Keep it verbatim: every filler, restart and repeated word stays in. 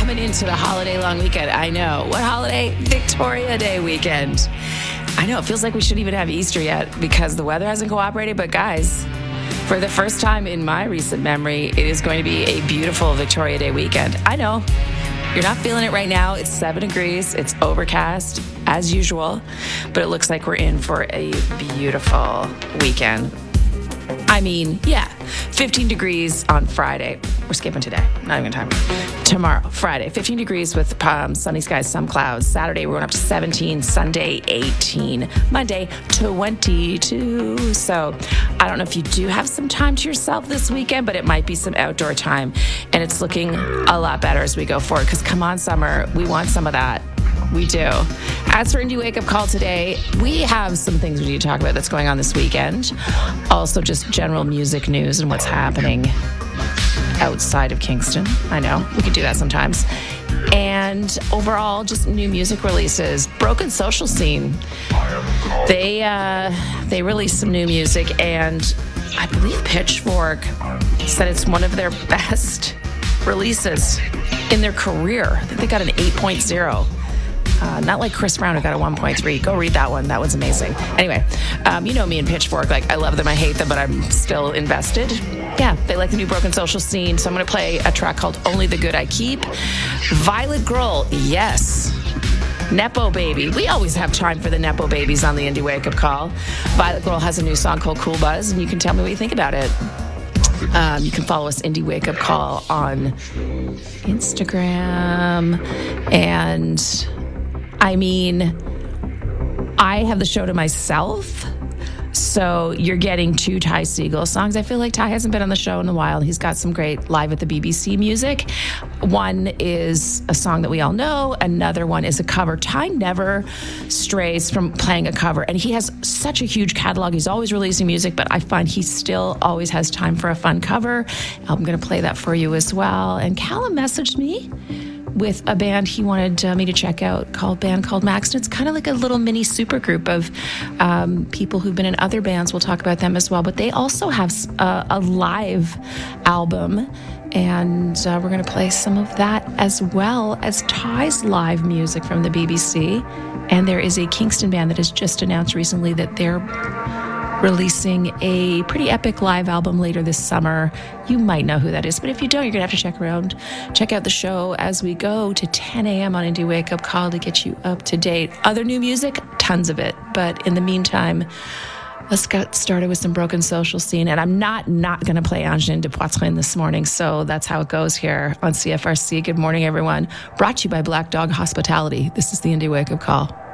coming into the holiday long weekend. I know. What holiday? Victoria Day weekend. I know. It feels like we shouldn't even have Easter yet because the weather hasn't cooperated. But guys, for the first time in my recent memory, it is going to be a beautiful Victoria Day weekend. I know. You're not feeling it right now. It's seven degrees. It's overcast as usual, but it looks like we're in for a beautiful weekend. I mean, yeah, fifteen degrees on Friday. We're skipping today. Not even time. Tomorrow, Friday, fifteen degrees with um, sunny skies, some clouds. Saturday, we're going up to seventeen. Sunday, eighteen. Monday, twenty-two. So I don't know if you do have some time to yourself this weekend, but it might be some outdoor time. And it's looking a lot better as we go forward because come on, summer, we want some of that. We do. As for Indie Wake Up Call today, we have some things we need to talk about that's going on this weekend. Also, just general music news and what's happening outside of Kingston. I know, we could do that sometimes. And overall, just new music releases. Broken Social Scene. They, uh, they released some new music, and I believe Pitchfork said it's one of their best releases in their career. I think they got an eight point oh. Uh, not like Chris Brown, who got a one point three. Go read that one. That one's amazing. Anyway, um, you know me and Pitchfork. Like, I love them. I hate them, but I'm still invested. Yeah, they like the new Broken Social Scene. So I'm going to play a track called Only the Good I Keep. Violet Grohl, yes. Nepo Baby. We always have time for the Nepo Babies on the Indie Wake Up Call. Violet Grohl has a new song called Cool Buzz, and you can tell me what you think about it. Um, you can follow us, Indie Wake Up Call, on Instagram. And I mean, I have the show to myself, so you're getting two Ty Segall songs. I feel like Ty hasn't been on the show in a while. He's got some great live at the B B C music. One is a song that we all know. Another one is a cover. Ty never strays from playing a cover, and he has such a huge catalog. He's always releasing music, but I find he still always has time for a fun cover. I'm going to play that for you as well. And Callum messaged me with a band he wanted uh, me to check out, called band called Max. And it's kind of like a little mini supergroup of um, people who've been in other bands. We'll talk about them as well. But they also have a, a live album, and uh, we're going to play some of that as well as Ty's live music from the B B C. And there is a Kingston band that has just announced recently that they're releasing a pretty epic live album later this summer. You might know who that is, but if you don't, you're going to have to check around. Check out the show as we go to ten a.m. on Indie Wake Up Call to get you up to date. Other new music, tons of it. But in the meantime, let's get started with some Broken Social Scene. And I'm not not going to play Angine de Poitrine this morning, so that's how it goes here on C F R C. Good morning, everyone. Brought to you by Black Dog Hospitality. This is the Indie Wake Up Call.